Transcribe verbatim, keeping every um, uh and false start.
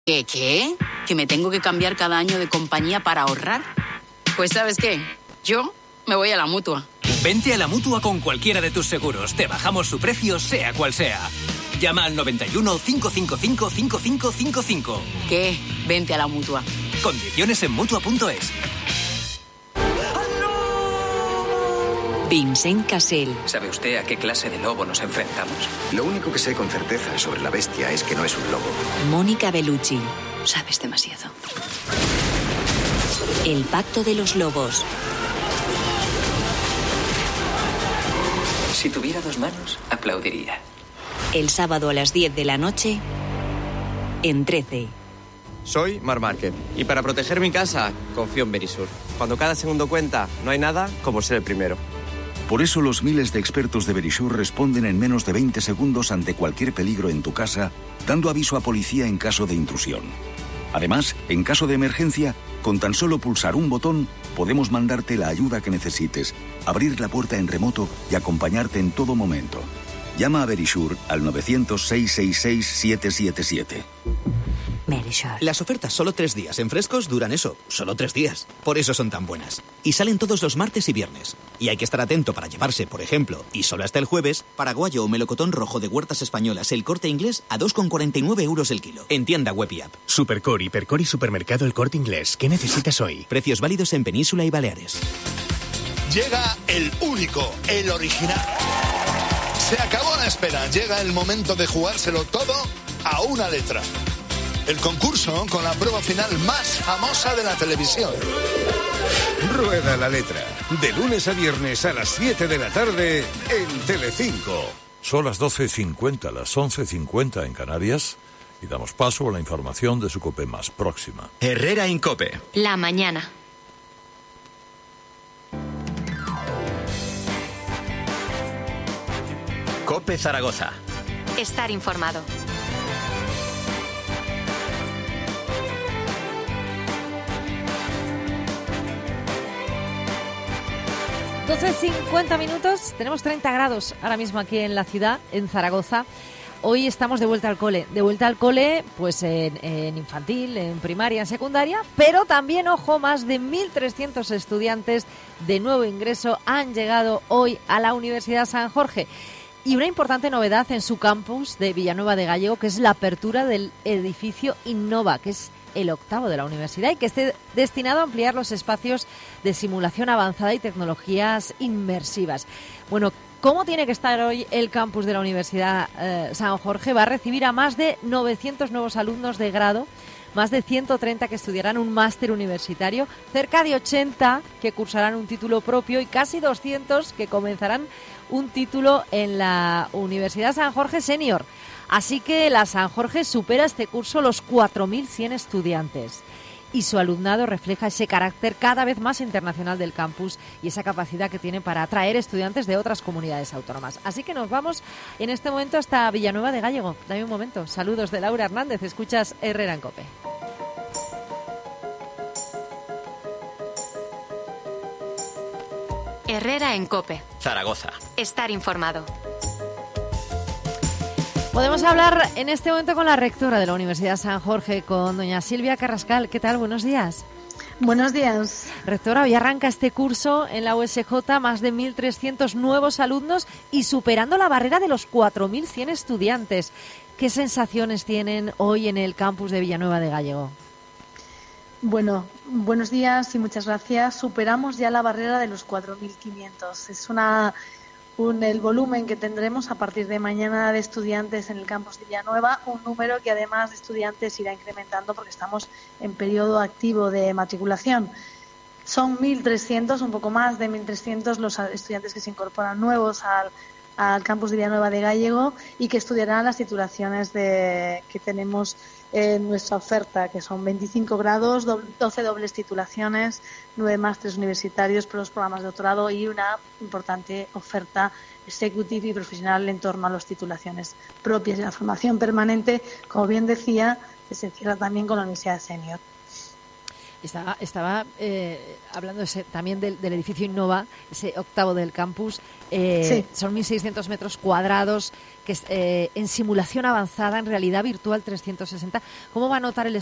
¿Qué, qué? ¿Que me tengo que cambiar cada año de compañía para ahorrar? Pues ¿sabes qué? Yo me voy a la Mutua. Vente a la Mutua con cualquiera de tus seguros. Te bajamos su precio, sea cual sea. Llama al noventa y uno, cinco cinco cinco, cinco cinco cinco cinco. ¿Qué? Vente a la Mutua. Condiciones en Mutua punto es. Vincent Cassel. ¿Sabe usted a qué clase de lobo nos enfrentamos? Lo único que sé con certeza sobre la bestia es que no es un lobo. Mónica Bellucci. Sabes demasiado. El pacto de los lobos. Si tuviera dos manos, aplaudiría. El sábado a las diez de la noche, en trece. Soy Marc Márquez y para proteger mi casa confío en Verisur. Cuando cada segundo cuenta, no hay nada como ser el primero. Por eso los miles de expertos de Verisur responden en menos de veinte segundos ante cualquier peligro en tu casa, dando aviso a policía en caso de intrusión. Además, en caso de emergencia, con tan solo pulsar un botón, podemos mandarte la ayuda que necesites, abrir la puerta en remoto y acompañarte en todo momento. Llama a Verisur al nueve cero cero, seis seis seis, siete siete siete. Verisur. Las ofertas solo tres días en Frescos duran eso, solo tres días. Por eso son tan buenas. Y salen todos los martes y viernes. Y hay que estar atento para llevarse, por ejemplo, y solo hasta el jueves, paraguayo o melocotón rojo de Huertas Españolas El Corte Inglés a dos con cuarenta y nueve euros el kilo. En tienda web y app. Supercor, Hipercor y Supermercado El Corte Inglés. ¿Qué necesitas hoy? Precios válidos en Península y Baleares. Llega el único, el original. Se acabó la espera. Llega el momento de jugárselo todo a una letra. El concurso con la prueba final más famosa de la televisión. Rueda la letra. De lunes a viernes a las siete de la tarde en Telecinco. Son las doce cincuenta, las once cincuenta en Canarias. Y damos paso a la información de su COPE más próxima. Herrera en COPE. La mañana. COPE Zaragoza. Estar informado. doce cincuenta minutos, tenemos treinta grados ahora mismo aquí en la ciudad, en Zaragoza. Hoy estamos de vuelta al cole, de vuelta al cole pues en, en infantil, en primaria, en secundaria, pero también, ojo, más de mil trescientos estudiantes de nuevo ingreso han llegado hoy a la Universidad San Jorge. Y una importante novedad en su campus de Villanueva de Gállego, que es la apertura del edificio Innova, que es el octavo de la universidad y que esté destinado a ampliar los espacios de simulación avanzada y tecnologías inmersivas. Bueno, ¿cómo tiene que estar hoy el campus de la Universidad eh, San Jorge? Va a recibir a más de novecientos nuevos alumnos de grado, más de ciento treinta que estudiarán un máster universitario, cerca de ochenta que cursarán un título propio y casi doscientos que comenzarán un título en la Universidad San Jorge Senior. Así que la San Jorge supera este curso los cuatro mil cien estudiantes y su alumnado refleja ese carácter cada vez más internacional del campus y esa capacidad que tiene para atraer estudiantes de otras comunidades autónomas. Así que nos vamos en este momento hasta Villanueva de Gállego. Dame un momento. Saludos de Laura Hernández. Escuchas Herrera en COPE. Herrera en COPE. Zaragoza. Estar informado. Podemos hablar en este momento con la rectora de la Universidad San Jorge, con doña Silvia Carrascal. ¿Qué tal? Buenos días. Buenos días. Rectora, hoy arranca este curso en la U S J, más de mil trescientos nuevos alumnos y superando la barrera de los cuatro mil cien estudiantes. ¿Qué sensaciones tienen hoy en el campus de Villanueva de Gállego? Bueno, buenos días y muchas gracias. Superamos ya la barrera de los cuatro mil quinientos. Es una... Un, el volumen que tendremos a partir de mañana de estudiantes en el campus de Villanueva, un número que además de estudiantes irá incrementando porque estamos en periodo activo de matriculación. Son mil trescientos, un poco más de mil trescientos los estudiantes que se incorporan nuevos al, al campus de Villanueva de Gállego y que estudiarán las titulaciones de, que tenemos en nuestra oferta, que son veinticinco grados, doce dobles titulaciones, nueve másteres universitarios por los programas de doctorado y una importante oferta executiva y profesional en torno a las titulaciones propias de la formación permanente, como bien decía, que se cierra también con la Universidad Senior. Estaba, estaba eh, hablando ese, también del, del edificio Innova, ese octavo del campus. Eh, Sí. Son mil seiscientos metros cuadrados que es, eh, en simulación avanzada, en realidad virtual trescientos sesenta. ¿Cómo va a notar el